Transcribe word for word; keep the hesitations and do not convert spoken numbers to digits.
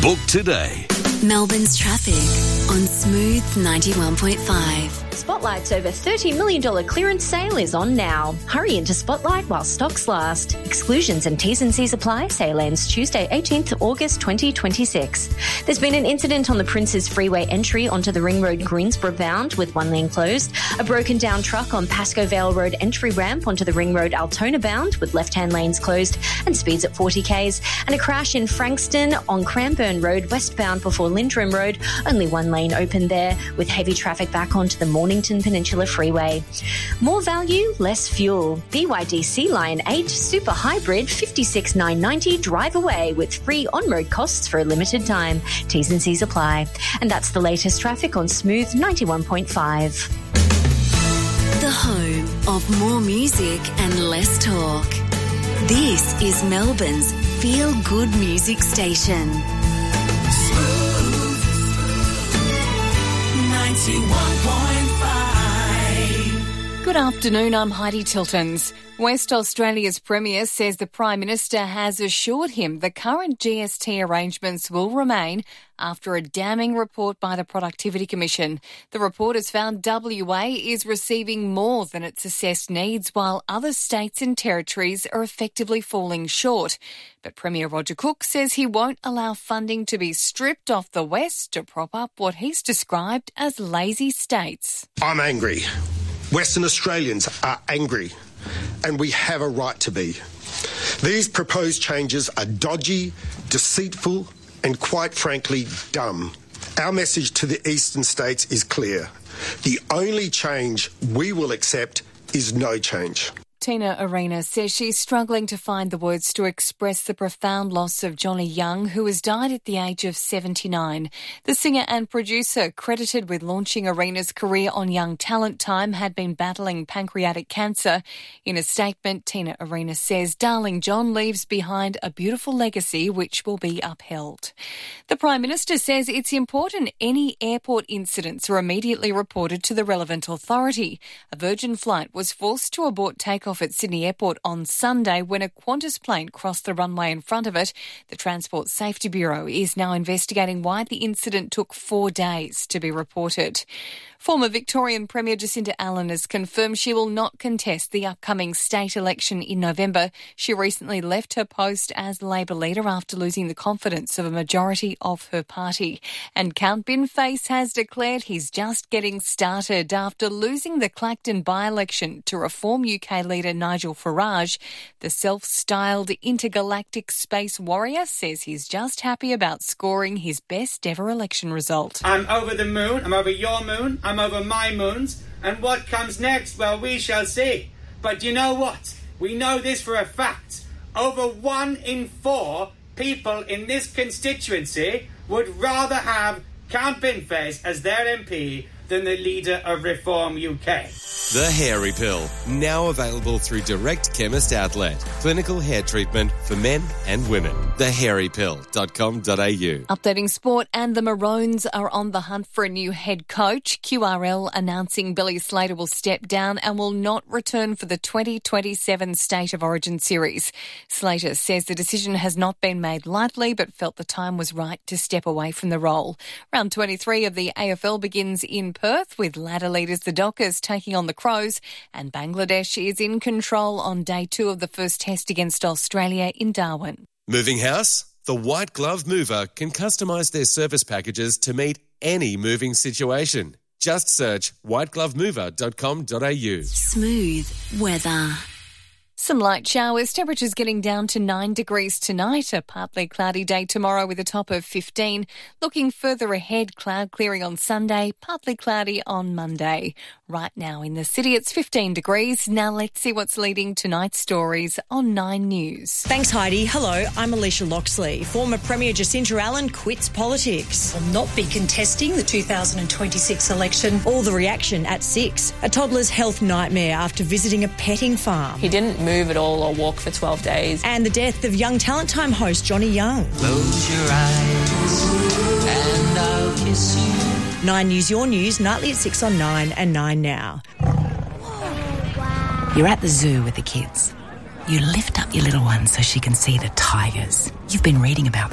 Book today. Melbourne's traffic on Smooth ninety-one point five. Spotlight's over thirty million dollars clearance sale is on now. Hurry into Spotlight while stocks last. Exclusions and T's and C's apply. Sale ends Tuesday, eighteenth of August twenty twenty-six. There's been an incident on the Princes Freeway entry onto the Ring Road Greensborough bound with one lane closed. A broken down truck on Pascoe Vale Road entry ramp onto the Ring Road Altona bound with left-hand lanes closed and speeds at forty kays. And a crash in Frankston on Cranbourne Road westbound before Lindrum Road. Only one lane open there with heavy traffic back onto the Mornington Peninsula Freeway. More value, less fuel. B Y D Sea Lion eight Super Hybrid fifty-six thousand nine hundred ninety dollars drive away with free on-road costs for a limited time. T's and C's apply. And that's the latest traffic on Smooth ninety-one point five. The home of more music and less talk. This is Melbourne's feel-good music station. Smooth ninety-one point five. Good afternoon, I'm Heidi Tiltons. West Australia's Premier says the Prime Minister has assured him the current G S T arrangements will remain after a damning report by the Productivity Commission. The report has found W A is receiving more than its assessed needs, while other states and territories are effectively falling short. But Premier Roger Cook says he won't allow funding to be stripped off the West to prop up what he's described as lazy states. I'm angry. Western Australians are angry, and we have a right to be. These proposed changes are dodgy, deceitful, and quite frankly, dumb. Our message to the eastern states is clear. The only change we will accept is no change. Tina Arena says she's struggling to find the words to express the profound loss of Johnny Young, who has died at the age of seventy-nine. The singer and producer, credited with launching Arena's career on Young Talent Time, had been battling pancreatic cancer. In a statement, Tina Arena says Darling John leaves behind a beautiful legacy which will be upheld. The Prime Minister says it's important any airport incidents are immediately reported to the relevant authority. A Virgin flight was forced to abort takeoff at Sydney Airport on Sunday when a Qantas plane crossed the runway in front of it. The Transport Safety Bureau is now investigating why the incident took four days to be reported. Former Victorian Premier Jacinta Allen has confirmed she will not contest the upcoming state election in November. She recently left her post as Labor leader after losing the confidence of a majority of her party. And Count Binface has declared he's just getting started after losing the Clacton by-election to Reform U K leader Nigel Farage. The self-styled intergalactic space warrior says he's just happy about scoring his best ever election result. I'm over the moon, I'm over your moon, I'm over my moons, and what comes next, well, we shall see. But you know what? We know this for a fact. Over one in four people in this constituency would rather have Count Binface as their M P than the leader of Reform U K. The Hairy Pill, now available through Direct Chemist Outlet. Clinical hair treatment for men and women. the hairy pill dot com dot a u. Updating sport, and the Maroons are on the hunt for a new head coach. Q R L announcing Billy Slater will step down and will not return for the twenty twenty-seven State of Origin series. Slater says the decision has not been made lightly, but felt the time was right to step away from the role. Round twenty-three of the A F L begins in Perth, with ladder leaders the Dockers taking on the Crows, and Bangladesh is in control on day two of the first test against Australia in Darwin. Moving house? The White Glove Mover can customise their service packages to meet any moving situation. Just search white glove mover dot com dot a u. Smooth weather. Some light showers, temperatures getting down to nine degrees tonight, a partly cloudy day tomorrow with a top of fifteen. Looking further ahead, cloud clearing on Sunday, partly cloudy on Monday. Right now in the city, it's fifteen degrees. Now let's see what's leading tonight's stories on Nine News. Thanks, Heidi. Hello, I'm Alicia Loxley. Former Premier Jacinta Allen quits politics. Will not be contesting the two thousand twenty-six election. All the reaction at six. A toddler's health nightmare after visiting a petting farm. He didn't move at all or walk for twelve days. And the death of Young Talent Time host Johnny Young. Close your eyes and I'll kiss you. Nine News, your news, nightly at six on Nine and Nine Now. Oh, wow. You're at the zoo with the kids. You lift up your little one so she can see the tigers. You've been reading about